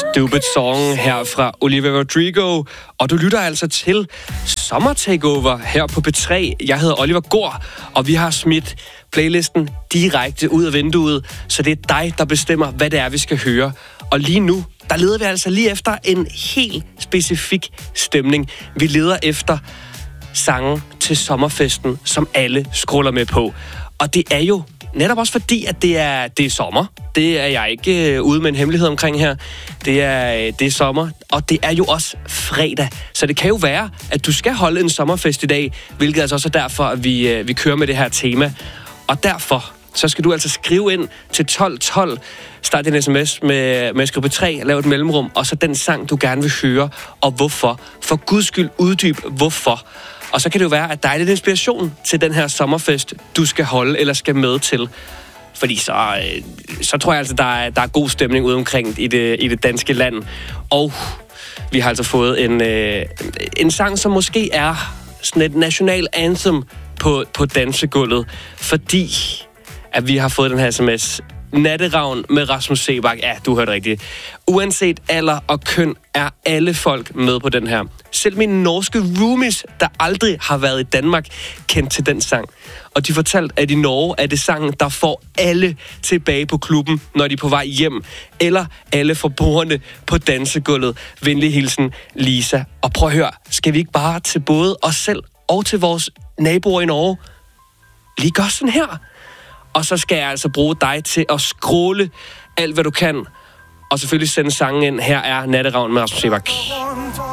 Stupid Song her fra Olivia Rodrigo. Og du lytter altså til Sommer Takeover her på P3. Jeg hedder Oliver Gård, og vi har smidt playlisten direkte ud af vinduet, så det er dig, der bestemmer, hvad det er, vi skal høre. Og lige nu, der leder vi altså lige efter en helt specifik stemning. Vi leder efter sange til sommerfesten, som alle scroller med på. Og det er jo netop også fordi, at det er sommer. Det er jeg ikke ude med en hemmelighed omkring her. Det er sommer, og det er jo også fredag. Så det kan jo være, at du skal holde en sommerfest i dag, hvilket altså også er derfor, at vi kører med det her tema. Og derfor så skal du altså skrive ind til 1212, start din sms med skrive P3, lav et mellemrum, og så den sang, du gerne vil høre, og hvorfor. For guds skyld uddyb, hvorfor. Og så kan det jo være, at der er lidt inspiration til den her sommerfest, du skal holde eller skal med til. Fordi så tror jeg altså, der er god stemning ude omkring i det danske land. Og vi har altså fået en sang, som måske er sådan et national anthem på dansegulvet. Fordi at vi har fået den her sms. Natteravn med Rasmus Seebach. Ja, du hørte rigtigt. Uanset alder og køn er alle folk med på den her. Selv mine norske roomies, der aldrig har været i Danmark, kendt til den sang. Og de fortalte, at i Norge er det sangen, der får alle tilbage på klubben, når de er på vej hjem. Eller alle forbrugerne på dansegulvet. Venlig hilsen, Lisa. Og prøv at høre, skal vi ikke bare til både os selv og til vores naboer i Norge lige gøre sådan her? Og så skal jeg altså bruge dig til at scrolle alt, hvad du kan. Og selvfølgelig sende sangen ind. Her er Natteravn med Rasmus Seebach.